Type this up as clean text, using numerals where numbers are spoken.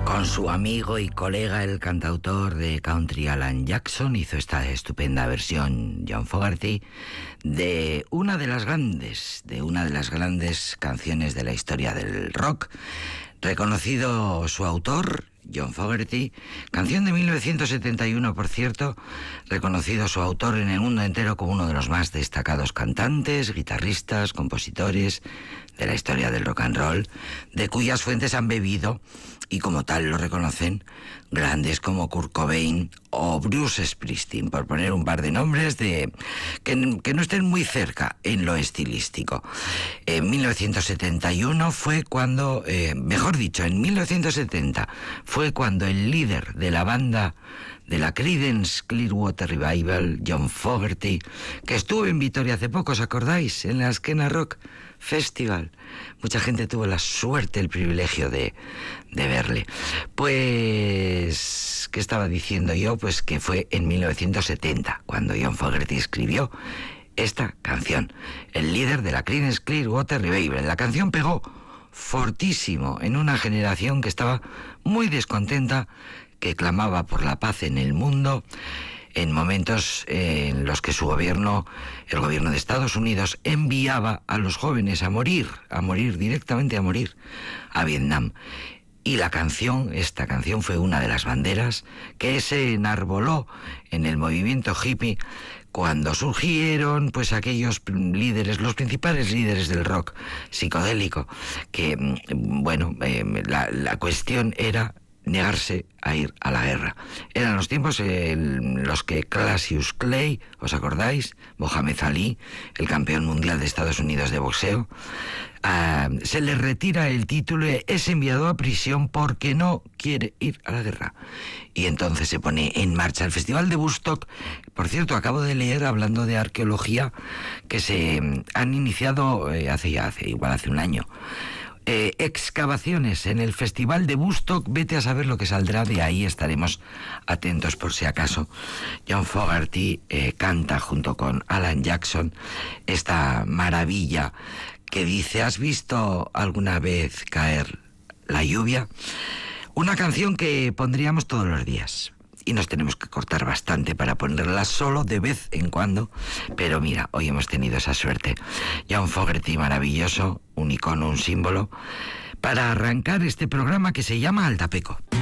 Con su amigo y colega, el cantautor de country Alan Jackson, hizo esta estupenda versión, John Fogerty, de una de las grandes canciones de la historia del rock. Reconocido su autor, John Fogerty, canción de 1971, por cierto, reconocido su autor en el mundo entero como uno de los más destacados cantantes, guitarristas, compositores de la historia del rock and roll, de cuyas fuentes han bebido, y como tal lo reconocen, grandes como Kurt Cobain o Bruce Springsteen, por poner un par de nombres que no estén muy cerca en lo estilístico. En 1971 fue cuando, en 1970 fue cuando el líder de la banda de la Creedence Clearwater Revival, John Fogerty, que estuvo en Vitoria hace poco, ¿os acordáis? En la Skena Rock Festival. Mucha gente tuvo la suerte, el privilegio de verle. Pues, ¿qué estaba diciendo yo? Pues que fue en 1970 cuando John Fogerty escribió esta canción, el líder de la Creedence Clearwater Revival. La canción pegó fortísimo en una generación que estaba muy descontenta, que clamaba por la paz en el mundo, en momentos en los que su gobierno, el gobierno de Estados Unidos, enviaba a los jóvenes a morir directamente a Vietnam. Y esta canción fue una de las banderas que se enarboló en el movimiento hippie cuando surgieron pues aquellos líderes, los principales líderes del rock psicodélico, que la cuestión era negarse a ir a la guerra. Eran los tiempos en los que Cassius Clay, ¿os acordáis? Mohamed Ali, el campeón mundial de Estados Unidos de boxeo, se le retira el título y es enviado a prisión porque no quiere ir a la guerra. Y entonces se pone en marcha el Festival de Woodstock. Por cierto, acabo de leer, hablando de arqueología, que se han iniciado hace un año, excavaciones en el Festival de Woodstock. Vete a saber lo que saldrá de ahí, estaremos atentos por si acaso. John Fogerty canta junto con Alan Jackson esta maravilla que dice: ¿has visto alguna vez caer la lluvia? Una canción que pondríamos todos los días. Y nos tenemos que cortar bastante para ponerla solo de vez en cuando. Pero mira, hoy hemos tenido esa suerte. John Fogerty, maravilloso, un icono, un símbolo, para arrancar este programa que se llama Altapeco.